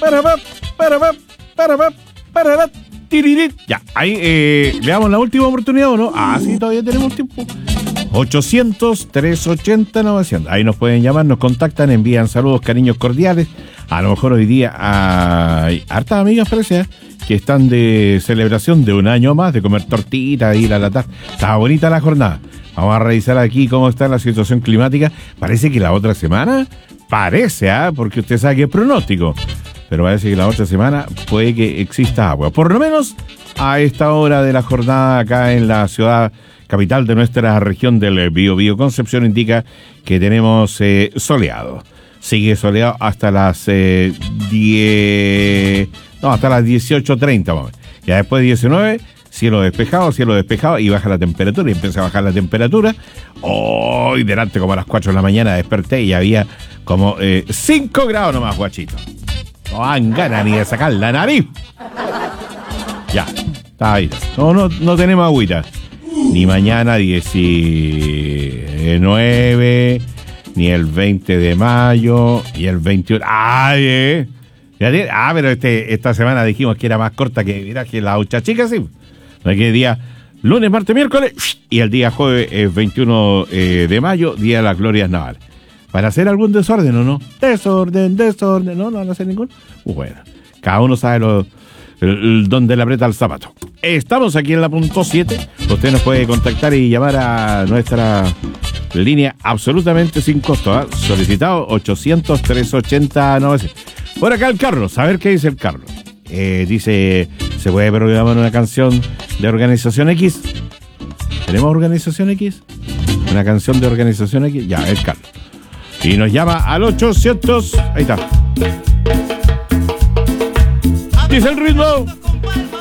Ya, ahí le damos la última oportunidad, ¿o no? Ah, sí, todavía tenemos tiempo. 800-380-900. Ahí nos pueden llamar, nos contactan, envían saludos, cariños cordiales. A lo mejor hoy día hay hartas amigas, parece, que están de celebración de un año más, de comer tortita, de ir a la tarde. Está bonita la jornada. Vamos a revisar aquí cómo está la situación climática. Parece que la otra semana, porque usted sabe que es pronóstico, pero parece que la otra semana puede que exista agua. Por lo menos a esta hora de la jornada acá en la ciudad capital de nuestra región del Biobío, Concepción, indica que tenemos soleado. Sigue soleado hasta las 18:30. Ya después de 19, cielo despejado y baja la temperatura. Y empieza a bajar la temperatura. Hoy, delante como a las 4 de la mañana, desperté y había como 5 grados nomás, guachito. No dan ganas ni de sacar la nariz. Ya, está ahí. No tenemos agüita. Ni mañana 19, ni el 20 de mayo, y el 21. ¡Ay! Pero esta semana dijimos que era más corta que la hucha chica, sí. No hay que día lunes, martes, miércoles, y el día jueves es 21 de mayo, día de las glorias navales. ¿Para hacer algún desorden o no? Desorden, no van a hacer ninguno. Bueno, cada uno sabe dónde le aprieta el zapato. Estamos aquí en la punto 7. Usted nos puede contactar y llamar a nuestra línea absolutamente sin costo. Solicitado 800-380-900. Por acá el Carlos, a ver qué dice el Carlos. Dice, ¿se puede programar una canción de Organización X? ¿Tenemos Organización X? ¿Una canción de Organización X? Ya, el Carlos. Y nos llama al 800. Ahí está. Dice el ritmo.